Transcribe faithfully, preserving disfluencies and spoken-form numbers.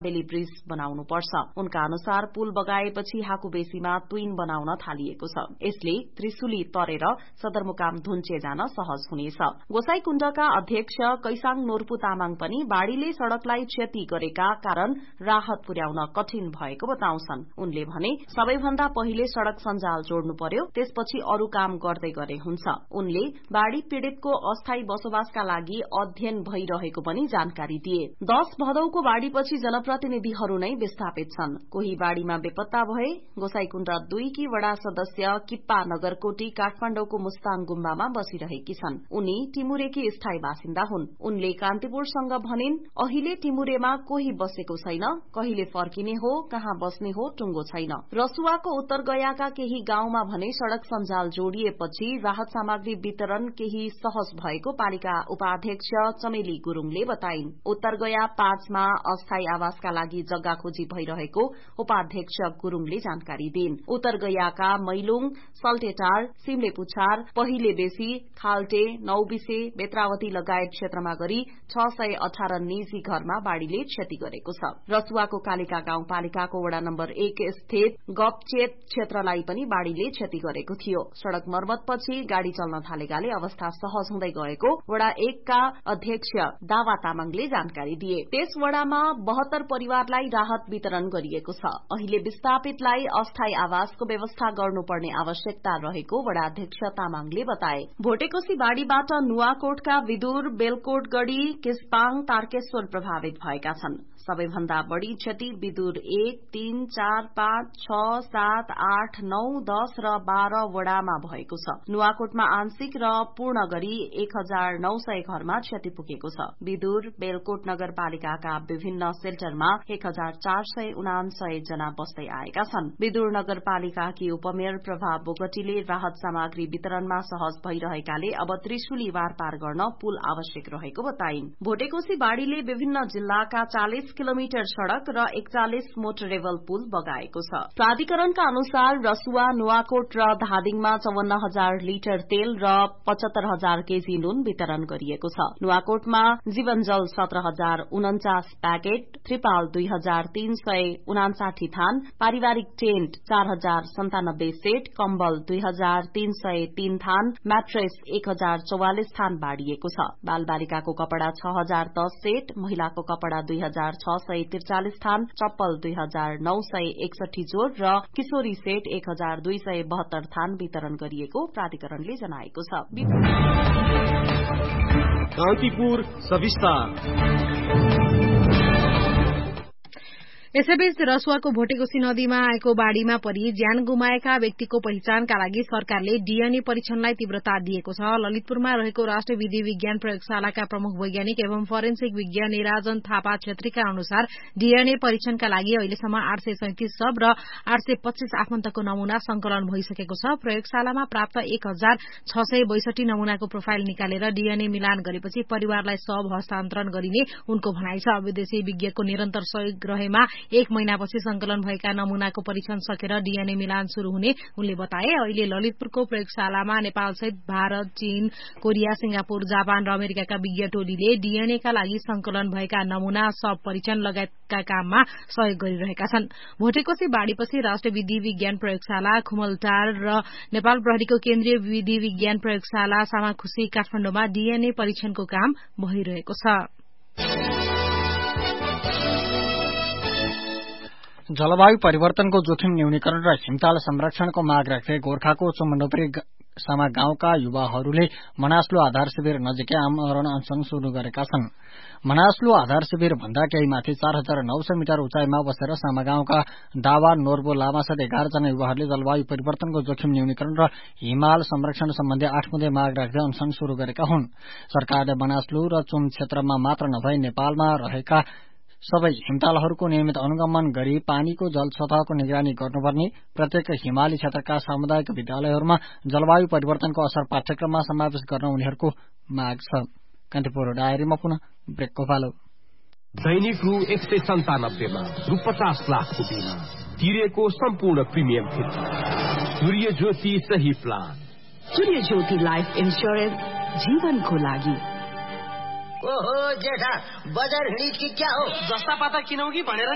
बेली bridge बनाउनु पर्छ। उनका अनुसार पुल बगाएपछि हाकुबेसीमा तुइन बनाउन थालिएको छ। यसले त्रिशुली तरेर सदरमुकाम धुन्चे जान सहज हुनेछ। गोसाईकुण्डका अध्यक्ष कैसाङ नोर्पु तामाङ पनि बाढ़ीले सड़कलाई क्षति गरेका कारण राहत पुर्याउन कठिन भएको बताउँछन्। उनले भने सबैभन्दा पहिले सड़क सञ्जाल जोड्नु पर्यो, त्यसपछि अरू काम गर्दै गरे हुन्छ। उनले बाढ़ी पीड़ितको अस्थायी बसोबासका लागि अध्ययन भइरहेको पनि जानकारी दिए। दश भदौको बाढ़ीपछि जनप्रतिनिधिहरू नै विस्थापित छन्। कोही बाढ़ीमा बेपत्ता भए। गोसाईकुण्ड दुई की वडा सदस्य किप्पा नगरकोटी काठमाडौँको मुस्ताङ गुम्बामा बसिरहेकी छन्। उनी टिमुरेकी स्थायी बासिन्दा हुन्। उनले कान्तिपुरसँग भनिन्, अहिले टिमुरेमा कोही बसेको छैन, कहिले फर्किने हो, कहाँ बस्ने हो टुंगो छैन। रसुवाको उत्तर गयाका केही गाउँमा भने सड़क सञ्जाल जोडिएपछि राहत सामग्री वितरण केही सहज भएको पालिका उपाध्यक्ष चमेली गुरूङले बताइन्। उत्तर गया पाँचमा अस्थायी आवासका लागि जग्गा खोजी भइरहेको उपाध्यक्ष गुरूङले जानकारी दिइन्। उत्तर गयाका मैलुङ, सल्टेटार, सिमले पुछार, पहिले बेसी, खाल्टे, नौबिसे, बेत्रावती लगायत क्षेत्रमा गरी छ सय अठार निजी घरमा बाढ़ीले क्षति गरेको छ। रसुवाको कालिका गाउँपालिकाको वडा नम्बर एक स्थित गपचेत क्षेत्रलाई पनि बाढ़ीले क्षति गरेको थियो। सड़क मर्मतपछि गाड़ी चल्न थालेकाले अवस्था सहज हुँदै गएको वडा एकका अध्यक्ष दावा तामाङले जानकारी दिए। त्यस वडामा बहत्तर परिवारलाई राहत वितरण गरिएको छ। अहिले विस्थापितलाई अस्थायी आवासको व्यवस्था गर्नुपर्ने आवश्यकता रहेको वडाध्यक्ष तामाङले बताए। भोटेकोशी बाढ़ीबाट नुवाकोटका विदुर, बेलकोटगढ़ी, किस्पाङ, तारकेश्वर प्रभावित भएका छन्। सबैभन्दा बढ़ी क्षति विदुर एक, तीन, चार, पाँच, छ, सात, आठ, नौ, दश र बाह्र वडामा भएको छ। नुवाकोटमा आंशिक र पूर्ण गरी एक हजार नौ सय घरमा क्षति पुगेको छ। विदुर, बेलकोट नगरपालिकाका विभिन्न सेल्टरमा एक हजार चार सय उनासय जना बस्दै आएका छन्। विदुर नगरपालिकाकी उपमेयर प्रभा बोगटीले राहत सामग्री वितरणमा सहज भइरहेकाले अब त्रिशुली वारपार गर्न पुल आवश्यक रहेको बताइन्। भोटेकोशी बाढ़ीले विभिन्न जिल्लाका चालिस किलोमिटर सड़क र एकचालिस मोटरेबल पुल बगाएको छ। प्राधिकरणका अनुसार रसुवा, नुवाकोट र धादिङमा चौवन्न हजार लिटर तेल र पचहत्तर हजार केजी नुन वितरण गरिएको छ। नुवाकोटमा जीवनजल सत्र हजार उन्चास प्याकेट, त्रिपाल दुई हजार तीन सय उनासाठी थान, पारिवारिक टेन्ट चार हजार सन्तानब्बे सेट, कम्बल दुई हजार तीन सय तीन थान, म्याट्रेस एक हजार चौवालिस थान बाँडिएको छ। बालबालिकाको कपड़ा छ हजार दस सेट, महिलाको कपड़ा दुई हजार छ सय त्रिचालिस थान, चप्पल दुई हजार नौ सय एकसठी जोड़ र किशोरी सेट एक हजार दुई सय बहत्तर थान वितरण गरिएको प्राधिकरणले जनाएको छ। कान्तिपुर सविस्तार। यसैबीच रसुवाको भोटेकोशी नदीमा आएको बाढ़ीमा परि ज्यान गुमाएका व्यक्तिको पहिचानका लागि सरकारले डीएनए परीक्षणलाई तीव्रता दिएको छ। ललितपुरमा रहेको राष्ट्रिय विधि विज्ञान प्रयोगशालाका प्रमुख वैज्ञानिक एवं फोरेन्सिक विज्ञान निराजन थापा छेत्रीका अनुसार डीएनए परीक्षणका लागि अहिलेसम्म आठ सय सैंतिस शव र आठ सय पच्चीस आफन्तको नमूना संकलन भइसकेको छ। प्रयोगशालामा प्राप्त एक हजार छ सय बैसठी नमूनाको प्रोफाइल निकालेर डीएनए मिलान गरेपछि परिवारलाई शव हस्तान्तरण गरिने उनको भनाइ छ। विदेशी विज्ञको निरन्तर सहयोग रहेमा एक महिनापछि संकलन भएका नमूनाको परीक्षण सकेर डीएनए मिलान शुरू हुने उनले बताए। अहिले ललितपुरको प्रयोगशालामा नेपालसहित भारत, चीन, कोरिया, सिंगापुर, जापान र अमेरिकाका विज्ञ टोलीले डीएनएका लागि संकलन भएका नमूना सब परीक्षण लगायतका काममा सहयोग गरिरहेका छन्। भोटेकोशी बाढ़ीपछि राष्ट्रिय विधि विज्ञान प्रयोगशाला खुमलटार र नेपाल प्रहरीको केन्द्रीय विधि विज्ञान प्रयोगशाला सामाखुशी काठमाडौँमा डीएनए परीक्षणको काम भइरहेको छ। जलवायु परिवर्तनको जोखिम न्यूनीकरण र हिमताल संरक्षणको माग राख्दै गोर्खाको चुमण्डोपरी सामा गाउँका युवाहरूले मनास्लु आधार शिविर नजिकै आमरण अनशन शुरू गरेका छन्। मनास्लु आधार शिविर भन्दा केही माथि चार हजार नौ सय मिटर उचाइमा बसेर सामा गाउँका दावा, नोर्बो, लामासहित एघार जना युवाहरूले जलवायु परिवर्तनको जोखिम न्यूनीकरण र हिमाल संरक्षण सम्बन्धी आठ बुँदे माग राख्दै अनशन शुरू गरेका हुन्। सरकारले मनास्लु र चुम क्षेत्रमा मात्र नभई नेपालमा रहेका सबै हिमतालहरूको नियमित अनुगमन गरी पानीको जल सतहको निगरानी गर्नुपर्ने, प्रत्येक हिमाली क्षेत्रका सामुदायिक विद्यालयहरूमा जलवायु परिवर्तनको असर पाठ्यक्रममा समावेश गर्न उनीहरूको माग छ। कान्तिपुर डायरीमा पुनः ब्रेकको पालो। दैनिक रु एक सय सन्तानब्बेमा रु पचास लाखको बिमा तिरेको सम्पूर्ण प्रिमियम फिर्ता। सूर्य ज्योति सही प्लान। सूर्य ज्योति लाइफ इन्स्योरेन्स जीवनको लागि। ओहो जेठा बजार हिँडी कि क्या हो? जस्ता पाता किनौ कि भनेर